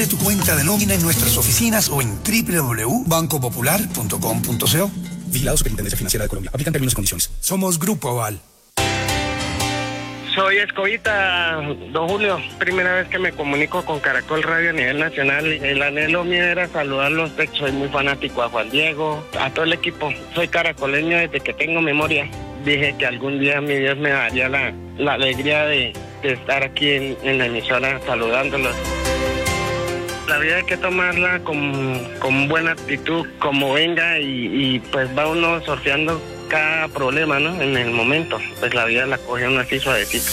Abre tu cuenta de nómina en nuestras oficinas o en www.bancopopular.com.co. Vigilado Superintendencia Financiera de Colombia. Aplican términos y condiciones. Somos Grupo Aval. Soy Escobita, don Julio. Primera vez que me comunico con Caracol Radio a nivel nacional. El anhelo mío era saludarlos. Soy muy fanático a Juan Diego, a todo el equipo. Soy caracoleño desde que tengo memoria. Dije que algún día mi Dios me daría la alegría de estar aquí en la emisora saludándolos. La vida hay que tomarla con buena actitud, como venga, y pues va uno sorteando cada problema, ¿no? En el momento, pues la vida la coge uno así suavecito.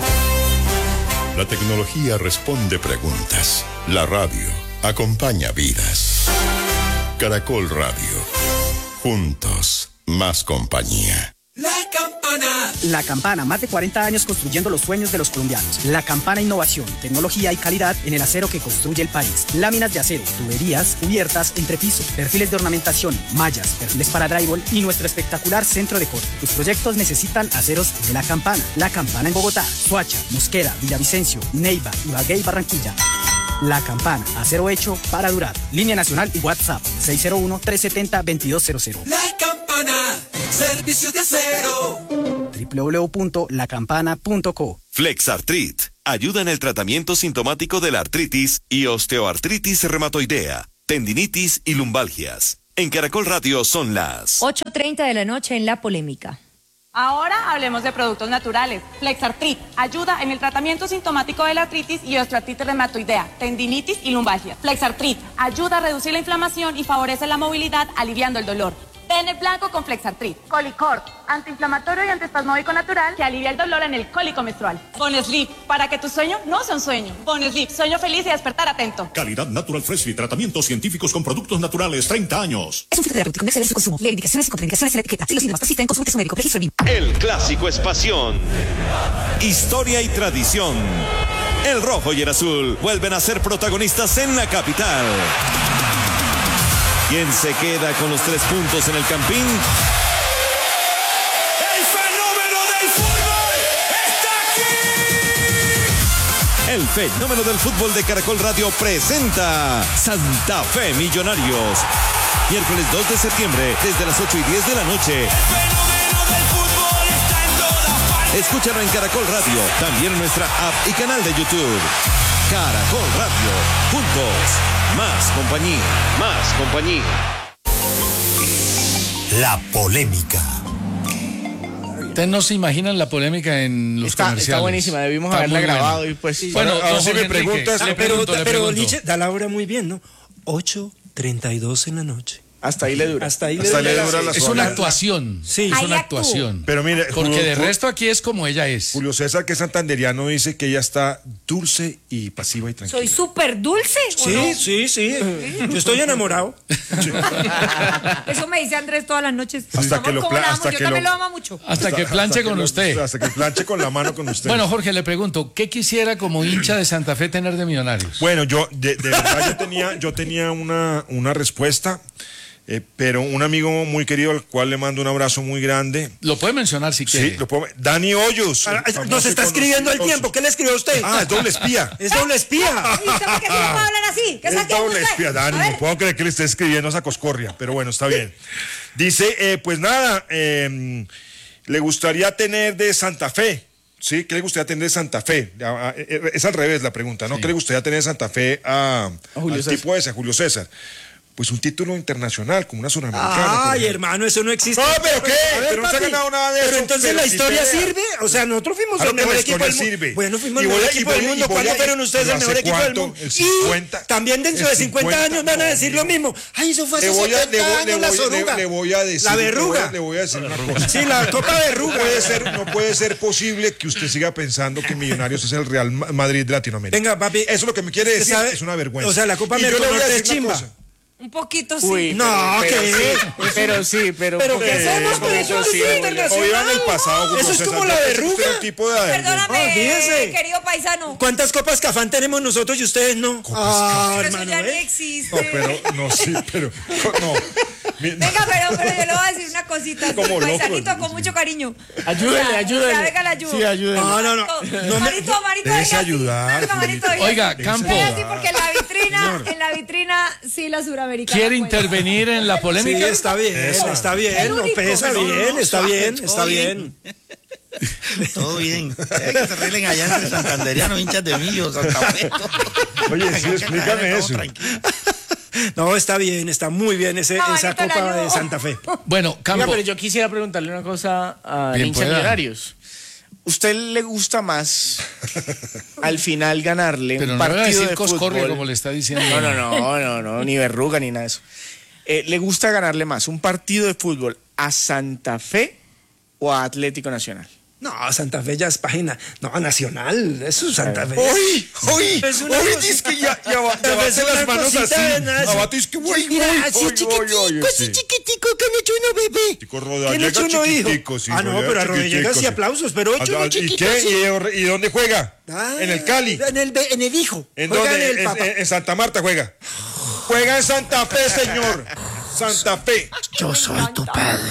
La tecnología responde preguntas. La radio acompaña vidas. Caracol Radio. Juntos, más compañía. La Campana. La Campana, más de 40 años construyendo los sueños de los colombianos. La Campana, innovación, tecnología y calidad en el acero que construye el país. Láminas de acero, tuberías, cubiertas, entrepiso, perfiles de ornamentación, mallas, perfiles para drywall y nuestro espectacular centro de corte. Tus proyectos necesitan aceros de La Campana. La Campana en Bogotá, Soacha, Mosquera, Villavicencio, Neiva, Ibagué y Barranquilla. La Campana, acero hecho para durar. Línea nacional y WhatsApp 601-370-2200. La Campana, servicios de acero. www.lacampana.co. Flexartrit ayuda en el tratamiento sintomático de la artritis y osteoartritis reumatoidea, tendinitis y lumbalgias. En Caracol Radio son las 8:30 de la noche en La Polémica. Ahora hablemos de productos naturales. Flexartrit ayuda en el tratamiento sintomático de la artritis y osteoartritis reumatoidea, tendinitis y lumbalgia. Flexartrit ayuda a reducir la inflamación y favorece la movilidad, aliviando el dolor. Pene blanco con Flexartrit. Colicort, antiinflamatorio y antiespasmódico natural que alivia el dolor en el cólico menstrual. Bonesleep, para que tu sueño no sea un sueño. Bonesleep, sueño feliz y despertar atento. Calidad Natural Freshly, tratamientos científicos con productos naturales, 30 años. Es un filtro terapéutico con excelente consumo. Lee indicaciones y contraindicaciones en la etiqueta. Si los síntomas persisten, consulte a su médico. Registro BIM. El clásico es pasión, historia y tradición. El rojo y el azul vuelven a ser protagonistas en la capital. ¿Quién se queda con los 3 puntos en el Campín? ¡El fenómeno del fútbol está aquí! El fenómeno del fútbol de Caracol Radio presenta Santa Fe Millonarios. Miércoles 2 de septiembre, desde las 8:10 de la noche. El fenómeno del fútbol está en todas partes. Escúchalo en Caracol Radio, también en nuestra app y canal de YouTube. Caracol Radio, juntos, más compañía, más compañía. La Polémica. Ustedes no se imaginan la polémica en los comerciales. Está buenísima, debimos haberla grabado y pues... Bueno, si me preguntas... Pero Liche da la hora muy bien, ¿no? 8:32 en la noche. Hasta ahí le dura. Hasta ahí le dura. Es una actuación. Sí. Es una actuación. Pero mire, porque de resto aquí es como ella es. Julio César, que es santanderiano, dice que ella está dulce y pasiva y tranquila. ¿Soy súper dulce? Sí. Yo estoy enamorado. Eso me dice Andrés todas las noches. Hasta que lo yo también lo amo mucho. Hasta que planche con usted. Hasta que planche con la mano con usted. Bueno, Jorge, le pregunto, ¿qué quisiera como hincha de Santa Fe tener de Millonarios? Bueno, yo de verdad yo tenía una respuesta. Pero un amigo muy querido al cual le mando un abrazo muy grande. Lo puede mencionar si quiere. Sí, lo puedo. Dani Hoyos. Nos está escribiendo al tiempo. ¿Qué le escribió a usted? Es doble espía. Es doble espía. ¿Y usted por qué no puede hablar así? ¿Qué Es doble espía, Dani. No puedo creer que le esté escribiendo esa coscorria, pero bueno, está bien. Dice, pues nada, le gustaría tener de Santa Fe. Sí, ¿qué le gustaría tener de Santa Fe? Es al revés la pregunta, ¿no? Sí. ¿Qué le gustaría tener de Santa Fe al tipo ese, a Julio César? Pues un título internacional, como una Sudamericana. Ay, hermano, eso no existe. No, ¿pero qué? Pero no se ha ganado nada de eso. Pero entonces la historia sirve. O sea, nosotros fuimos el mejor equipo del mundo. Bueno, fuimos el mejor equipo del mundo. ¿Cuándo fueron ustedes el mejor equipo del mundo? Y también dentro de 50 años van a decir lo mismo. Ay, eso fue hace 70 años la Soruga. Le voy a decir. La verruga. Le voy a decir una cosa. Sí, la copa verruga. No puede ser posible que usted siga pensando que Millonarios es el Real Madrid de Latinoamérica. Venga, papi. Eso es lo que me quiere decir. Es una vergüenza. O sea, la Copa Merconorte es chimba. Un poquito sí. Uy, no, pero sí. ¿Pero qué hacemos con eso? Sí, internacional. Oigan el pasado. Eso es como la verruga. Perdóname, querido paisano. ¿Cuántas copas Cafán tenemos nosotros y ustedes no? Pero eso ya no existe. No, pero no. Venga, pero yo le voy a decir una cosita. Como paisanito, loco, con mucho cariño. Ayúdele. Venga, la ayuda. Sí, ayúdele. No. Marito, Déjese ayudar. Marito, Oiga, Campo. Así porque la vitrina. señor. En la vitrina, sí, la suramericana. ¿Quiere intervenir en la polémica? Sí, está bien, está bien, no pesa bien, está bien, está bien. Todo bien. Que se arreglen allá entre santanderianos, hinchas de Millo, Santa Fe. Oye, sí, explícame eso. No, está bien, está muy bien esa Copa de Santa Fe. Bueno, Campo. Oiga, pero yo quisiera preguntarle una cosa a hinchas Millonarios. ¿Usted le gusta más al final ganarle pero un no partido decir de Coscorria fútbol? como le está diciendo. No, ni verruga ni nada de eso. ¿Le gusta ganarle más un partido de fútbol a Santa Fe o a Atlético Nacional? No, Santa Fe ya es página. No, Nacional, eso es Santa Fe. Hoy, dice que ya abate las manos así. Abate, es que voy. Mira, así chiquitico, que han hecho uno bebé. Chico Rodallega chiquitico, sí. No, pero a Rodallega sí aplausos, pero hecho uno chiquito. ¿Y dónde juega? En el Cali. En el hijo. ¿En dónde? En Santa Marta juega. Juega en Santa Fe, señor. Santa Fe. Yo soy tu padre.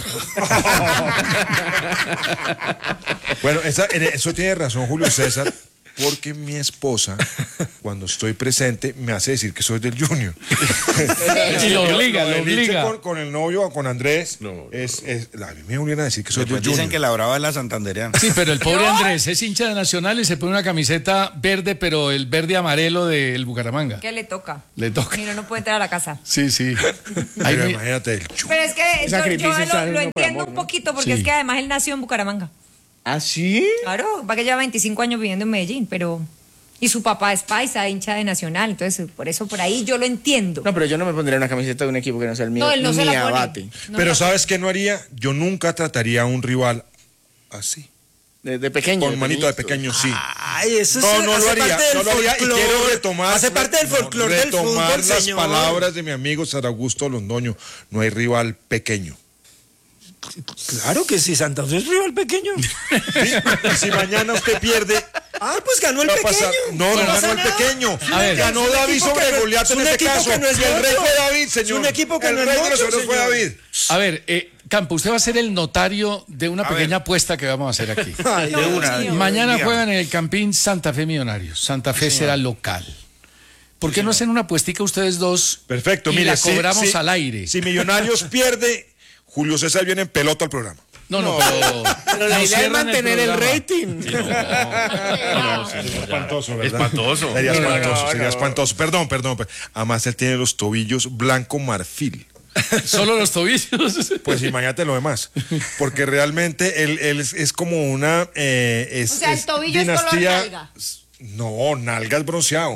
Bueno, eso tiene razón Julio César, porque mi esposa, cuando estoy presente, me hace decir que soy del Junior. Y lo obliga. Con el novio o con Andrés, a mí me obligan a decir que soy del Junior. Dicen que la brava es la santanderiana. Sí, pero el pobre Andrés es hincha de Nacional y se pone una camiseta verde, pero el verde amarelo del Bucaramanga. ¿Qué le toca? Le toca. Mira, no puede entrar a la casa. Sí. Pero imagínate el Pero es que yo lo entiendo un poquito, porque es que además él nació en Bucaramanga. ¿Ah, sí? Claro, va que lleva 25 años viviendo en Medellín, pero... Y su papá es paisa, hincha de Nacional, entonces por eso por ahí yo lo entiendo. No, pero yo no me pondría una camiseta de un equipo que no sea el mío. No, él no se la pone. Abate. No, pero ¿sabes qué no haría? Yo nunca trataría a un rival así. De pequeño. Con manito de pequeño, sí. Ay, eso no lo haría. Y quiero retomar. Hace parte del folclore del fútbol, retomar las señor. palabras de mi amigo Sar Augusto Londoño. No hay rival pequeño. Claro que sí, Santa Fe es rival pequeño. ¿Sí? Y si mañana usted pierde. Pues ganó el pequeño. No ganó el pequeño. Ganó David sobre Goliat en este caso. No es y el rey fue David, señor. Un equipo que el no es rey de los mucho, fue David. A ver, Campo, usted va a ser el notario de una pequeña apuesta que vamos a hacer aquí. Mañana juegan en el Campín Santa Fe Millonarios. Santa Fe será local. ¿Por qué no hacen una apuestica ustedes dos? Perfecto, y mire, la cobramos al aire. Si Millonarios pierde, Julio César viene en pelota al programa. Pero la idea es mantener el rating. Sería espantoso, ¿verdad? Sería espantoso. Perdón. Además, él tiene los tobillos blanco marfil. ¿Solo los tobillos? Pues imagínate lo demás. Porque realmente él es como una... el tobillo dinastía, es color nalga. No, nalgas bronceado.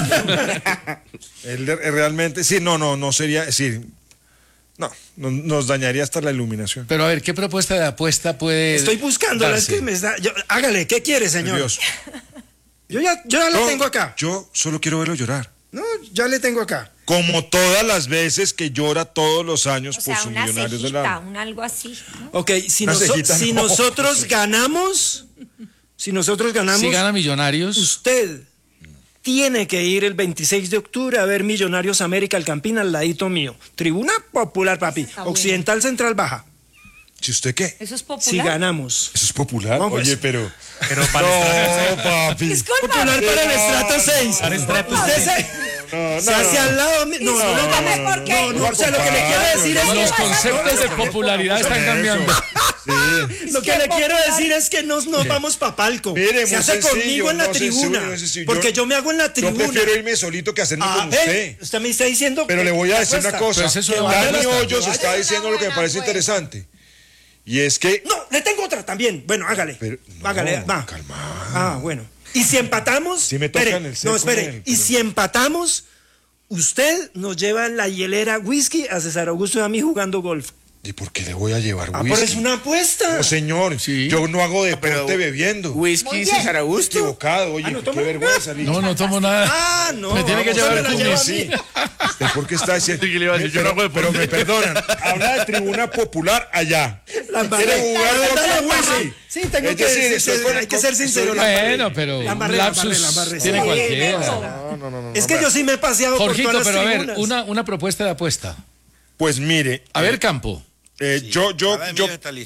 Él realmente... Sí, no sería... Sí, no, nos dañaría hasta la iluminación. Pero a ver, ¿qué propuesta de apuesta puede Estoy buscando, es que hágale, ¿qué quiere, señor? Nervioso. Yo ya lo tengo acá. Yo solo quiero verlo llorar. No, ya le tengo acá. Como todas las veces que llora todos los años por sus Millonarios del Alma. Un algo así, ¿no? Ok, si nosotros ganamos, si gana Millonarios, usted tiene que ir el 26 de octubre a ver Millonarios América, el Campín al ladito mío. Tribuna popular, papi. Occidental Central Baja. ¿Si usted qué? ¿Eso es popular? Si ganamos. ¿Eso es popular? No, pues. Oye, pero para no, papi. Popular para el estrato 6. Usted se hace al lado. No. O sea, lo que le quiero decir es que los conceptos de popularidad están cambiando. Lo que le quiero decir es que nos vamos pa' palco. Mire, se hace conmigo en la tribuna. Porque yo me hago en la tribuna. Yo prefiero irme solito que hacerme con usted. Usted me está diciendo. Pero le voy a decir una cosa. Dani Hoyos está diciendo lo que me parece pues. interesante. Y es que... No, le tengo otra también. Bueno, hágale. Hágale, va. Calma. Bueno. Y si empatamos... Si me tocan el seco. No, espere. Y si empatamos, usted nos lleva en la hielera whisky a César Augusto y a mí jugando golf. ¿Y por qué le voy a llevar whisky? Pero es una apuesta. No, señor. Sí. Yo no hago deporte bebiendo. Whisky, César Augusto. Equivocado. Oye, qué vergüenza. No tomo nada. No. Me tiene que llevar el cumis. Sí. ¿Por qué está diciendo? Pero me perdonan. Habla de tribuna popular allá. ¿Quiere jugar con whisky? Sí, tengo que decir, hay que ser sincero. Bueno, pero lapsus tiene cualquiera. No. Es que yo sí me he paseado por todas las pero a ver, tribunas. una propuesta de apuesta. Pues mire. A ver, Campo. Yo está lista.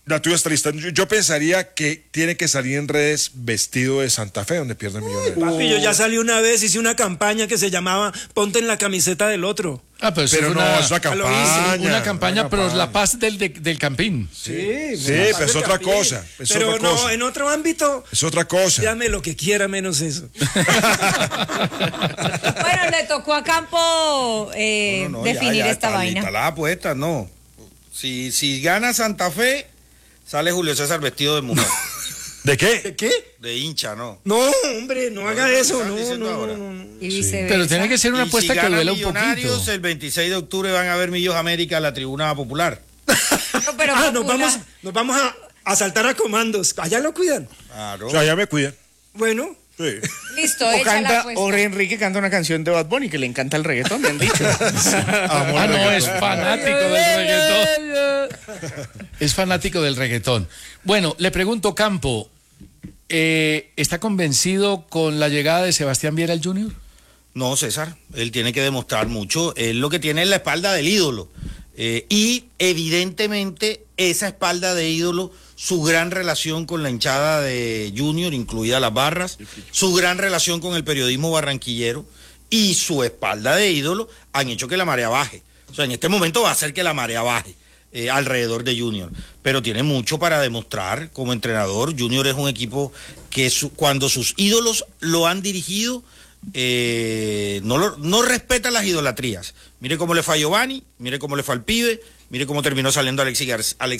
La tuya está lista. Yo pensaría que tiene que salir en redes vestido de Santa Fe, donde pierde millones. Papi, yo ya salí una vez, hice una campaña que se llamaba Ponte en la camiseta del otro. Pero es una campaña. Una campaña, pero la paz del Campín. Sí, pero es otra cosa. Pero no, en otro ámbito. Es otra cosa. Llame lo que quiera menos eso. Bueno, le tocó a Campo definir esta vaina. La apuesta, no. Si gana Santa Fe, sale Julio César vestido de mujer. ¿De qué? ¿De qué? De hincha, ¿no? No, hombre, no haga eso. No. Y viceversa. Pero tiene que ser una apuesta que duela un poquito. El 26 de octubre van a ver Millos América a la tribuna popular. Nos vamos a saltar a comandos. Allá lo cuidan. Claro. O sea, allá me cuidan. Bueno. Sí. Listo, la apuesta. O Enrique canta una canción de Bad Bunny que le encanta el reggaetón, me han dicho. Es fanático del reggaetón. Es fanático del reggaetón. Bueno, le pregunto, Campo, ¿está convencido con la llegada de Sebastián Viera al Junior? No, César, él tiene que demostrar mucho. Él lo que tiene es la espalda del ídolo. Y evidentemente esa espalda de ídolo, su gran relación con la hinchada de Junior, incluidas las barras, su gran relación con el periodismo barranquillero y su espalda de ídolo han hecho que la marea baje. O sea, en este momento va a hacer que la marea baje alrededor de Junior. Pero tiene mucho para demostrar como entrenador. Junior es un equipo que cuando sus ídolos lo han dirigido, no respeta las idolatrías. Mire cómo le fue a Giovanni, mire cómo le fue al pibe, mire cómo terminó saliendo Alexis